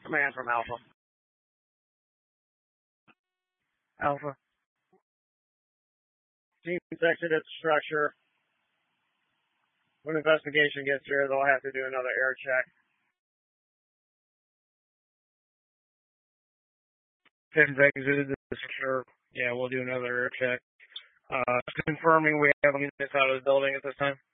Command from Alpha. Alpha. Team's exited the structure. When investigation gets here, they'll have to do another air check. Team's exited the structure. Yeah, we'll do another air check. Confirming we have units out of the building at this time.